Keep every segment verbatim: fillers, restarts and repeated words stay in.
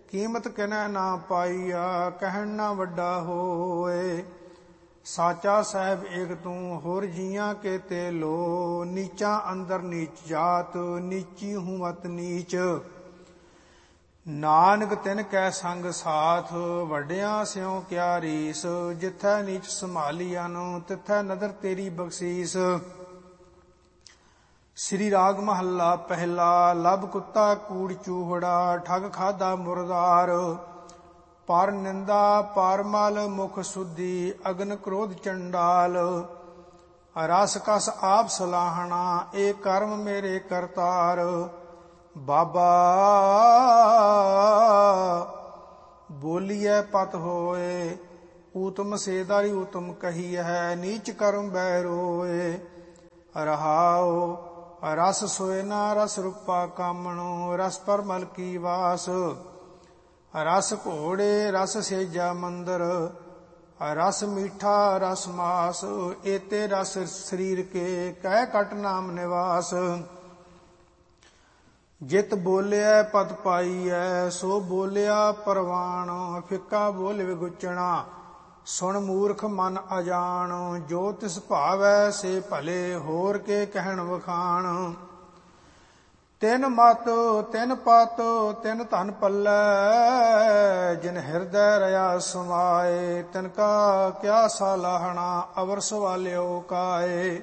ਕੀਮਤ ਕਿਨੈ ਨਾ ਪਾਈਆ, ਕਹਿਣ ਨਾ ਵੱਡਾ ਹੋਏ। ਸਾਚਾ ਸਾਹਿਬ ਏਕ ਤੂੰ, ਹੋਰ ਜੀਆਂ ਕੇ ਤੇ ਲੋ। ਨੀਚਾ ਅੰਦਰ ਨੀਚ ਜਾਤ, ਨੀਚੀ ਹੂੰ ਮਤ ਨੀਚ। ਨਾਨਕ ਤਿਨ ਕੈ ਸੰਗ ਸਾਥ, ਵੱਡਿਆਂ ਸਿਉ ਕਿਆ ਰੀਸ। ਜਿਥੈ ਨੀਚ ਸੰਭਾਲੀਐਨ, ਤਿਥੈ ਨਦਰ ਤੇਰੀ ਬਖਸ਼ੀਸ। ਸ੍ਰੀ ਰਾਗ ਮਹੱਲਾ ਪਹਿਲਾ। ਲਬ ਕੁੱਤਾ ਕੂੜ ਚੂਹੜਾ, ਠਗ ਖਾਧਾ ਮੁਰਦਾਰ। ਪਰ ਨਿੰਦਾ ਪਰ ਮਲ, ਮੁਖ ਸੁਧੀ, ਅਗਨ ਕ੍ਰੋਧ ਚੰਡਾਲ। ਰਸ ਕਸ ਆਪ ਸਲਾਹਣਾ, ਏ ਕਰਮ ਮੇਰੇ ਕਰਤਾਰ। ਬਾਬਾ ਬੋਲੀਐ ਪਤ ਹੋਏ, ਊਤਮ ਸੇਦਾਰੀ ਊਤਮ ਕਹੀ ਹੈ। ਨੀਚ ਕਰਮ ਬੈ ਰੋਏ। ਰਹਾਉ ਰਸ ਸੋਏ ਨਾ ਰਸ ਰੂਪਾ ਕਾਮਣੋ, ਰਸ ਪਰ ਮਲ ਕੀ ਵਾਸ। ਰਸ ਘੋੜੇ ਰਸ ਸੇਜਾ ਮੰਦਰ, ਰਸ ਮੀਠਾ ਰਸ ਮਾਸ। ਏਤੇ ਰਸ ਸਰੀਰ ਕੇ, ਕਹਿ ਕਟ ਨਾਮ ਨਿਵਾਸ। ਜਿਤ ਬੋਲਿਆ ਪਦ ਪਾਈਐ, ਸੋ ਬੋਲਿਆ ਪਰਵਾਣ। ਫਿੱਕਾ ਬੋਲ ਵਿਗੁਚਣਾ, ਸੁਣ ਮੂਰਖ ਮਨ ਅਜਾਣ। ਜੋ ਤਿਸ ਭਾਵੈ ਸੇ ਭਲੇ, ਹੋਰ ਕੇ ਕਹਿਣ ਵਖਾਣ। ਤਿਨ ਮਤ ਤਿਨ ਪਤ ਤਿਨ ਧਨ ਪੱਲੈ, ਜਿਨ ਹਿਰਦੈ ਰਹਾ ਸਮਾਏ। ਤਿਨ ਕਾ ਕਿਆ ਸਾਲਾਹਣਾ, ਅਵਰ ਸਵਾਲਿਓ ਕਾਏ।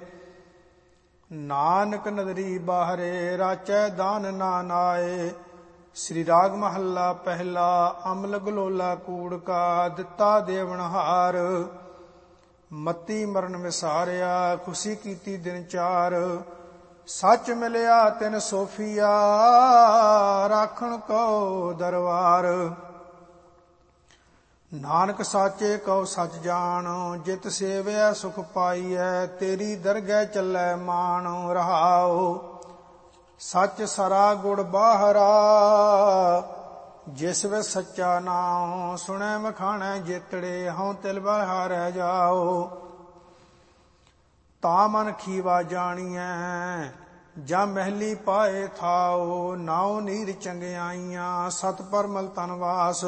ਨਾਨਕ ਨਦਰੀ ਬਾਹਰੇ, ਰਾਚੈ ਦਾਨ ਨਾ ਨਾਏ। ਸ੍ਰੀ ਰਾਗ ਮਹੱਲਾ ਪਹਿਲਾ। ਅਮਲ ਗਲੋਲਾ ਕੂੜ ਕਾ, ਦਿੱਤਾ ਦੇਵਨਹਾਰ। ਮਤੀ ਮਰਨ ਵਿਸਾਰਿਆ, ਖੁਸ਼ੀ ਕੀਤੀ ਦਿਨ ਚਾਰ। ਸੱਚ ਮਿਲਿਆ ਤਿਨ ਸੋਫੀਆ, ਰਾਖਣ ਕੋ ਦਰਬਾਰ। ਨਾਨਕ ਸਾਚੇ ਕਉ ਸਚ ਜਾਣ, ਜਿਤ ਸੇਵਿਆ ਸੁਖ ਪਾਈਐ। ਤੇਰੀ ਦਰਗਹਿ ਚੱਲੈ ਮਾਨ। ਰਹਾਉ ਸੱਚ ਸਰਾ ਗੁੜ ਬਾਹਰਾ, ਜਿਸ ਵਿੱਚ ਸੱਚਾ ਨਾਉ। ਸੁਣੈ ਵਖਾਣੈ ਜੇਤੜੇ, ਹਉ ਤਿਲ ਬਲਿਹਾਰੈ ਜਾਓ। ਤਾ ਮਨ ਖੀਵਾ ਜਾਣੀਐ, ਜਾਂ ਮਹਿਲੀ ਪਾਏ ਥਾਓ। ਨਾਉ ਨੀਰ ਚੰਗਿਆਈਆਂ, ਸਤ ਪਰਮਲ ਤਨਵਾਸ।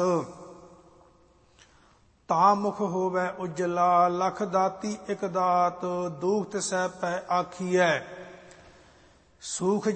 ਤਾ ਮੁਖ ਹੋਵੈ ਉਜਲਾ, ਲਖ ਦਾਤੀ ਇਕ ਦਾਤ। ਦੂਖ ਤਿਸੈ ਪੈ ਆਖੀਐ, ਸੂਖ